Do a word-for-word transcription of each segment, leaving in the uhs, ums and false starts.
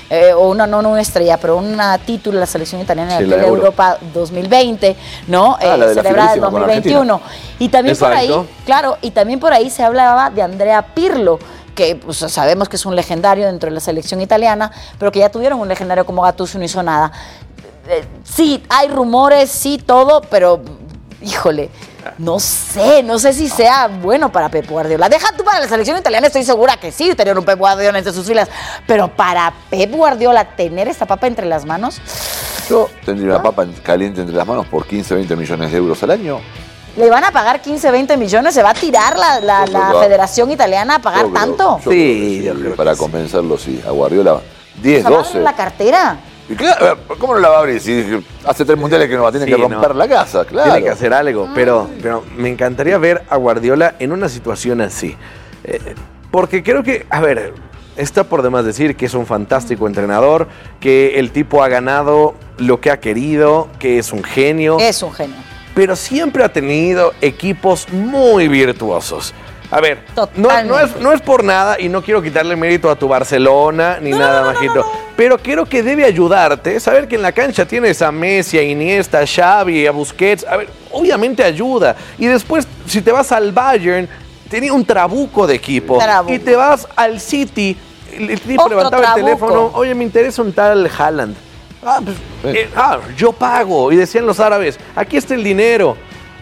eh, o una, no, no una estrella, pero una título de la selección italiana sí, de la Europa dos mil veinte, ¿no? Ah, eh, celebrada en dos mil veintiuno. Y también Exacto. por ahí, claro, y también por ahí se hablaba de Andrea Pirlo, que pues, sabemos que es un legendario dentro de la selección italiana, pero que ya tuvieron un legendario como Gattuso y no hizo nada. Eh, sí, hay rumores, sí, todo, pero, híjole, no sé, no sé si sea bueno para Pep Guardiola. Deja tú para la selección italiana, estoy segura que sí, tener un Pep Guardiola entre sus filas, pero para Pep Guardiola tener esta papa entre las manos... Yo tendría una papa caliente entre las manos por quince, veinte millones de euros al año. ¿Le van a pagar quince, veinte millones? ¿Se va a tirar la, la, la va, Federación Italiana a pagar yo creo, tanto? Yo sí, creo que sí, para convencerlo, sí. A Guardiola, diez, doce. la cartera? Y claro, ¿cómo no la va a abrir? Si hace tres mundiales que nos va a tener sí, que romper no. la casa, claro. Tiene que hacer algo, pero, pero me encantaría ver a Guardiola en una situación así. Eh, porque creo que, a ver, está por demás decir que es un fantástico entrenador, que el tipo ha ganado lo que ha querido, que es un genio. Es un genio. Pero siempre ha tenido equipos muy virtuosos. A ver, no, no, es, no es por nada y no quiero quitarle mérito a tu Barcelona ni no, nada, no, no, Majito, no, no, no. pero creo que debe ayudarte, saber que en la cancha tienes a Messi, a Iniesta, a Xavi, a Busquets, a ver, obviamente ayuda. Y después, si te vas al Bayern, tenía un trabuco de equipo. Trabuco. Y te vas al City, el tipo levantaba trabuco. el teléfono, oye, me interesa un tal Haaland. Ah, pues, eh, ah, yo pago. Y decían los árabes, aquí está el dinero.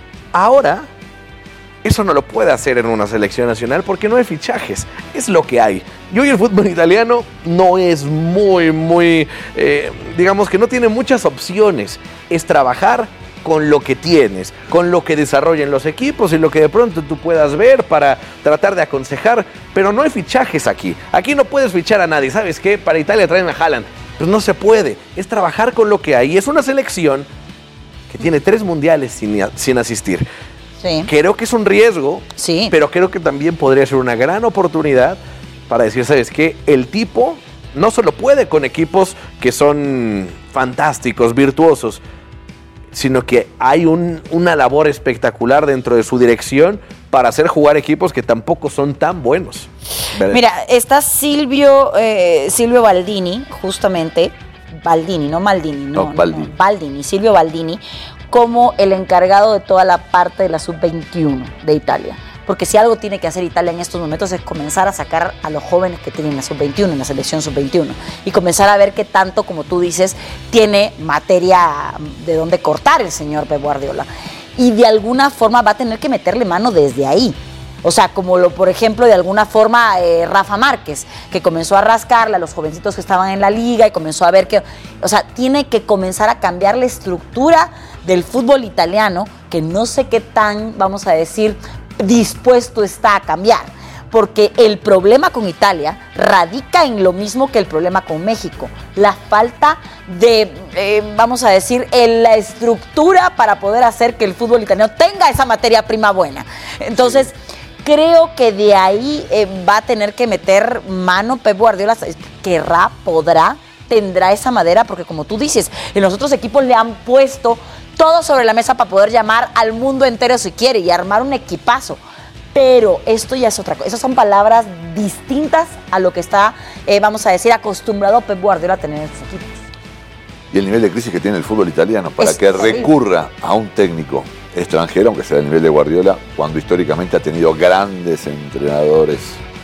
Ahora, eso no lo puede hacer en una selección nacional porque no hay fichajes. Es lo que hay. Y hoy el fútbol italiano no es muy, muy, eh, digamos que no tiene muchas opciones. Es trabajar con lo que tienes, con lo que desarrollen los equipos y lo que de pronto tú puedas ver para tratar de aconsejar. Pero no hay fichajes aquí. Aquí no puedes fichar a nadie. ¿Sabes qué? Para Italia traen a Haaland. Pues no se puede, es trabajar con lo que hay. Es una selección que tiene tres mundiales sin, sin asistir. Sí. Creo que es un riesgo, sí. pero creo que también podría ser una gran oportunidad para decir, ¿sabes qué? El tipo no solo puede con equipos que son fantásticos, virtuosos, sino que hay un, una labor espectacular dentro de su dirección para hacer jugar equipos que tampoco son tan buenos. Mira, está Silvio, eh, Silvio Baldini, justamente, Baldini, no Maldini, no, no, Baldini. no, Baldini, Silvio Baldini, como el encargado de toda la parte de la sub veintiuno de Italia. Porque si algo tiene que hacer Italia en estos momentos es comenzar a sacar a los jóvenes que tienen la sub veintiuno, en la selección sub veintiuno, y comenzar a ver qué tanto, como tú dices, tiene materia de dónde cortar el señor Pep Guardiola. Y de alguna forma va a tener que meterle mano desde ahí. O sea, como lo, por ejemplo, de alguna forma eh, Rafa Márquez, que comenzó a rascarle a los jovencitos que estaban en la liga y comenzó a ver que, o sea, tiene que comenzar a cambiar la estructura del fútbol italiano, que no sé qué tan, vamos a decir, dispuesto está a cambiar. Porque el problema con Italia radica en lo mismo que el problema con México. La falta de, eh, vamos a decir, en la estructura para poder hacer que el fútbol italiano tenga esa materia prima buena. Entonces, sí. creo que de ahí eh, va a tener que meter mano Pep Guardiola. Querrá, podrá, tendrá esa madera, porque como tú dices, en los otros equipos le han puesto todo sobre la mesa para poder llamar al mundo entero si quiere y armar un equipazo. Pero esto ya es otra cosa. Esas son palabras distintas a lo que está, eh, vamos a decir, acostumbrado Pep Guardiola a tener en sus equipos. Y el nivel de crisis que tiene el fútbol italiano para es que terrible. recurra a un técnico extranjero, aunque sea del nivel de Guardiola, cuando históricamente ha tenido grandes entrenadores.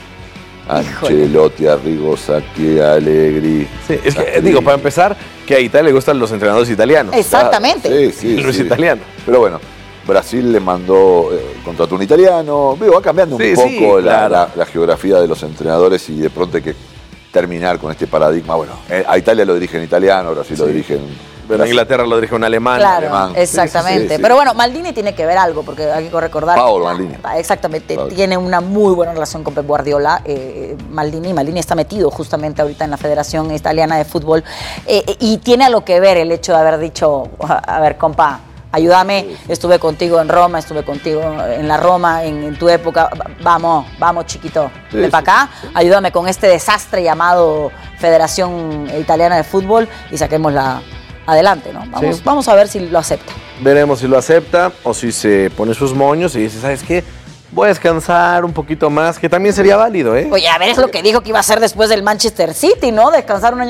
Ancelotti, Arrigo Sacchi, Allegri. Sí, es que, digo, para empezar, que a Italia le gustan los entrenadores italianos. Exactamente. Sí, sí, los sí. italianos. Pero bueno, Brasil le mandó, eh, contrató un italiano. Digo, va cambiando un sí, poco sí, la, claro. la, la geografía de los entrenadores y de pronto hay que terminar con este paradigma. Bueno, eh, a Italia lo dirigen italiano, Brasil sí. lo dirigen... Pero en Inglaterra lo dirige un alemán. Claro, alemán. exactamente. Sí, sí, sí. Pero bueno, Maldini tiene que ver algo, porque hay que recordar... Paolo Maldini. Exactamente, Paolo. Tiene una muy buena relación con Pep Guardiola. Eh, Maldini, Maldini está metido justamente ahorita en la Federación Italiana de Fútbol. Eh, y tiene algo que ver el hecho de haber dicho, a ver, compa, ayúdame, sí, sí. estuve contigo en Roma, estuve contigo en la Roma, en, en tu época, vamos, vamos chiquito, sí, de para acá, sí, sí. ayúdame con este desastre llamado Federación Italiana de Fútbol y saquemos la... adelante, ¿no? Vamos, sí. vamos a ver si lo acepta. Veremos si lo acepta o si se pone sus moños y dice, ¿sabes qué? Voy a descansar un poquito más, que también sería válido, ¿eh? Oye, a ver, es lo que dijo que iba a hacer después del Manchester City, ¿no? Descansar un año